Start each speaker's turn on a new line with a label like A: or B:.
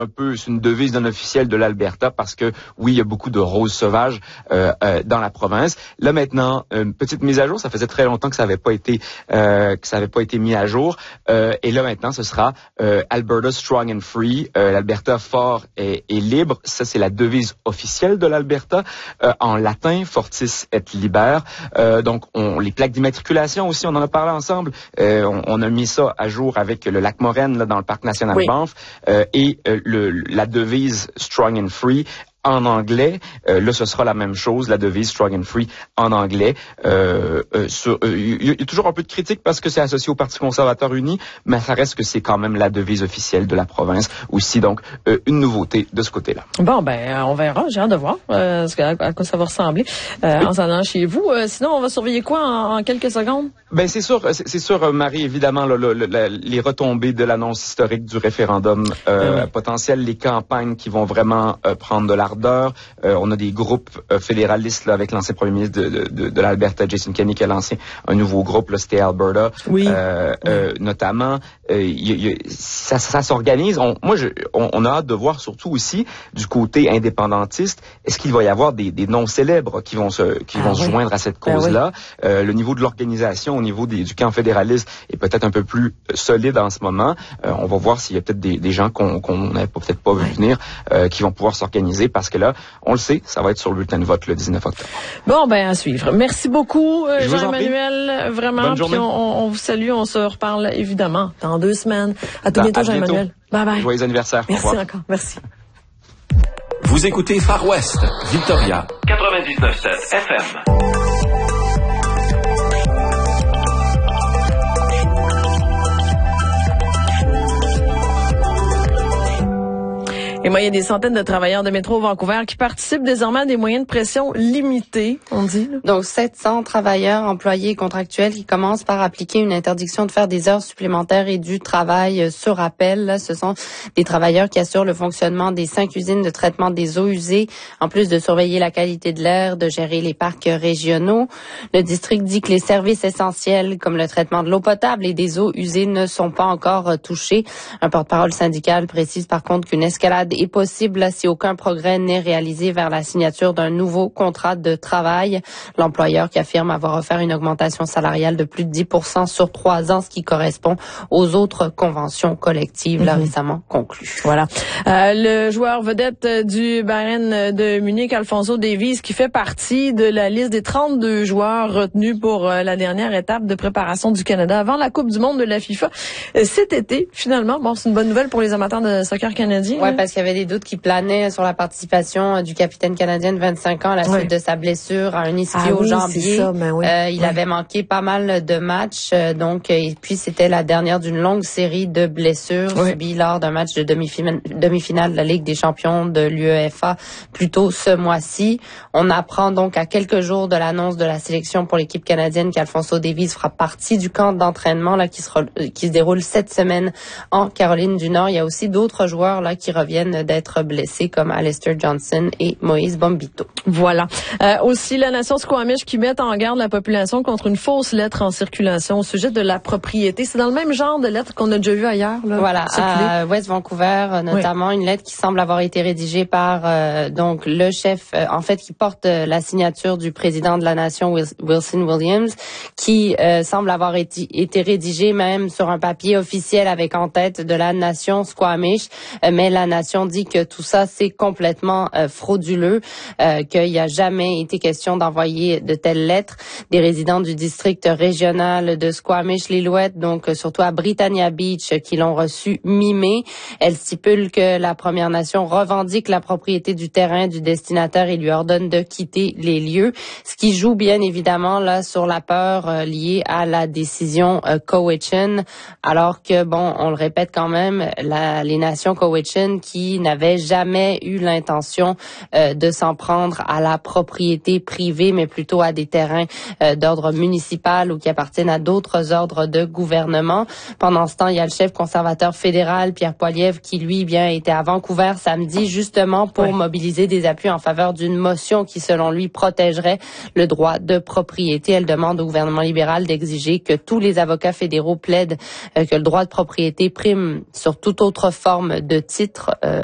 A: peu, c'est une devise non officielle de l'Alberta parce que oui, il y a beaucoup de roses sauvages dans la province. Là maintenant, une petite mise à jour. Ça faisait très longtemps que ça n'avait pas été mis à jour. Et là maintenant, ce sera Alberta Strong and Free. L'Alberta fort et libre. Ça c'est la devise officielle de l'Alberta. En latin, Fortis et Liber. Donc les plaques d'immatriculation aussi, on en a parlé ensemble. On a mis ça à jour avec le lac Moraine là dans le parc national Banff et la devise Strong and Free en anglais. Là, ce sera la même chose, la devise Strong and Free en anglais. Il y a toujours un peu de critique parce que c'est associé au Parti conservateur uni, mais ça reste que c'est quand même la devise officielle de la province aussi. Donc, une nouveauté de ce côté-là.
B: Bon, on verra. J'ai hâte de voir à quoi ça va ressembler en s'en allant chez vous. Sinon, on va surveiller quoi en quelques secondes? Ben
A: c'est sûr, Marie, évidemment, les retombées de l'annonce historique du référendum potentiel, les campagnes qui vont vraiment prendre de l'ardeur. On a des groupes fédéralistes là, avec l'ancien premier ministre de l'Alberta, Jason Kenney, qui a lancé un nouveau groupe, là, Stay Alberta, notamment. Ça s'organise. On a hâte de voir surtout aussi du côté indépendantiste, est-ce qu'il va y avoir des noms célèbres qui vont se joindre à cette cause-là. Le niveau de l'organisation au niveau du camp fédéraliste est peut-être un peu plus solide en ce moment. On va voir s'il y a peut-être des gens qu'on n'avait peut-être pas vu venir qui vont pouvoir s'organiser parce que là, on le sait, ça va être sur le bulletin de vote le 19 octobre.
B: Bon, à suivre. Merci beaucoup, Jean-Emmanuel. Vraiment. Bonne journée. Puis on vous salue. On se reparle évidemment dans 2 semaines. À tout bientôt, Jean-Emmanuel. Bye bye.
A: Joyeux anniversaire.
B: Merci encore. Merci.
C: Vous écoutez Far West, Victoria, 99.7 FM.
B: Et moi, il y a des centaines de travailleurs de métro Vancouver qui participent désormais à des moyens de pression limités, on dit. Là.
D: Donc, 700 travailleurs employés contractuels qui commencent par appliquer une interdiction de faire des heures supplémentaires et du travail sur appel. Là, ce sont des travailleurs qui assurent le fonctionnement des 5 usines de traitement des eaux usées, en plus de surveiller la qualité de l'air, de gérer les parcs régionaux. Le district dit que les services essentiels, comme le traitement de l'eau potable et des eaux usées, ne sont pas encore touchés. Un porte-parole syndical précise par contre qu'une escalade est possible si aucun progrès n'est réalisé vers la signature d'un nouveau contrat de travail. L'employeur qui affirme avoir offert une augmentation salariale de plus de 10% sur 3 ans, ce qui correspond aux autres conventions collectives récemment conclues.
B: Voilà. Le joueur vedette du Bayern de Munich, Alphonso Davies, qui fait partie de la liste des 32 joueurs retenus pour la dernière étape de préparation du Canada avant la Coupe du monde de la FIFA cet été. Finalement, c'est une bonne nouvelle pour les amateurs de soccer canadien.
D: Ouais, parce qu'il y avait des doutes qui planaient sur la participation du capitaine canadien de 25 ans à la suite de sa blessure à un ischio-jambier. Il avait manqué pas mal de matchs, et puis c'était la dernière d'une longue série de blessures subies lors d'un match de demi-finale de la Ligue des champions de l'UEFA plus tôt ce mois-ci. On apprend donc à quelques jours de l'annonce de la sélection pour l'équipe canadienne qu'Alphonso Davies fera partie du camp d'entraînement là qui se déroule cette semaine en Caroline du Nord. Il y a aussi d'autres joueurs là qui reviennent d'être blessés comme Alistair Johnson et Moïse Bombito.
B: Voilà. Aussi, la nation Squamish qui met en garde la population contre une fausse lettre en circulation au sujet de la propriété. C'est dans le même genre de lettre qu'on a déjà vu ailleurs. Là,
D: voilà, à West Vancouver, notamment une lettre qui semble avoir été rédigée par le chef, qui porte la signature du président de la nation, Wilson Williams, qui semble avoir été rédigée même sur un papier officiel avec en tête de la nation Squamish, mais la nation dit que tout ça, c'est complètement frauduleux, qu'il n'y a jamais été question d'envoyer de telles lettres. Des résidents du district régional de Squamish-Lillooet, donc surtout à Britannia Beach, qui l'ont reçu mi-mai. Elle stipule que la Première Nation revendique la propriété du terrain du destinataire et lui ordonne de quitter les lieux, ce qui joue bien évidemment là sur la peur liée à la décision Cowichan, alors que on le répète quand même, les nations Cowichan qui n'avaient jamais eu l'intention de s'en prendre à la propriété privée, mais plutôt à des terrains d'ordre municipal ou qui appartiennent à d'autres ordres de gouvernement. Pendant ce temps, il y a le chef conservateur fédéral, Pierre Poilievre, qui lui, était à Vancouver samedi, justement pour mobiliser des appuis en faveur d'une motion qui, selon lui, protégerait le droit de propriété. Elle demande au gouvernement libéral d'exiger que tous les avocats fédéraux plaident que le droit de propriété prime sur toute autre forme de titre